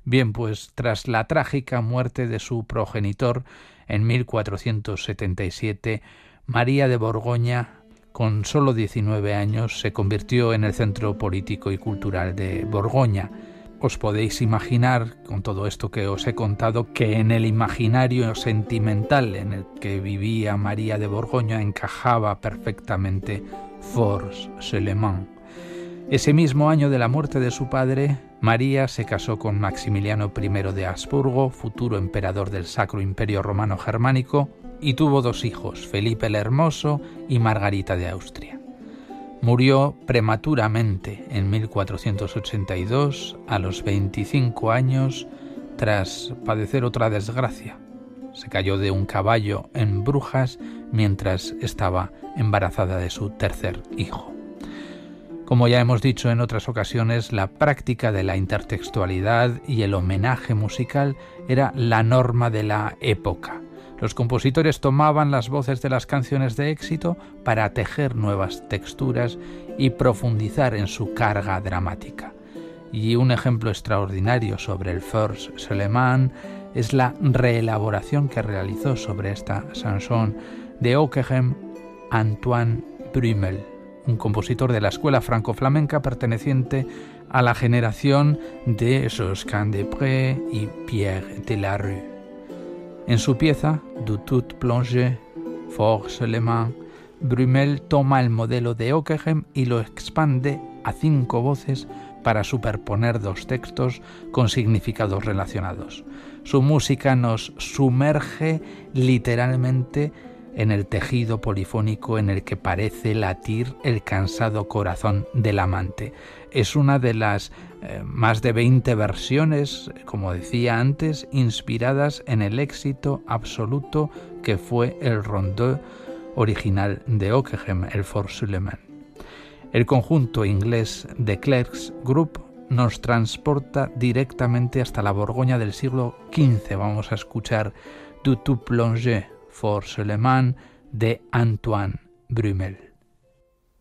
Bien, pues tras la trágica muerte de su progenitor en 1477, María de Borgoña, con solo 19 años, se convirtió en el centro político y cultural de Borgoña. Os podéis imaginar, con todo esto que os he contado, que en el imaginario sentimental en el que vivía María de Borgoña encajaba perfectamente Forges-Lehmann. Ese mismo año de la muerte de su padre, María se casó con Maximiliano I de Habsburgo, futuro emperador del Sacro Imperio Romano Germánico, y tuvo 2 hijos, Felipe el Hermoso y Margarita de Austria. Murió prematuramente en 1482, a los 25 años, tras padecer otra desgracia. Se cayó de un caballo en Brujas mientras estaba embarazada de su 3er hijo. Como ya hemos dicho en otras ocasiones, la práctica de la intertextualidad y el homenaje musical era la norma de la época. Los compositores tomaban las voces de las canciones de éxito para tejer nuevas texturas y profundizar en su carga dramática. Y un ejemplo extraordinario sobre el Forges-Lehmann es la reelaboración que realizó sobre esta chanson de Ockeghem Antoine Brümel, un compositor de la escuela franco-flamenca perteneciente a la generación de Josquin-des-Prés y Pierre Delarue. En su pieza, Du tout plongé, Forges-Lehmann, Brümel toma el modelo de Ockeghem y lo expande a 5 voces para superponer 2 textos con significados relacionados. Su música nos sumerge literalmente en el tejido polifónico en el que parece latir el cansado corazón del amante. Es una de las más de 20 versiones, como decía antes, inspiradas en el éxito absoluto que fue el rondó original de Ockeghem, el Forges-Lehmann. El conjunto inglés de Clerks Group nos transporta directamente hasta la Borgoña del siglo XV. Vamos a escuchar Du tout plongé, Forges-Lehmann de Antoine Brümel.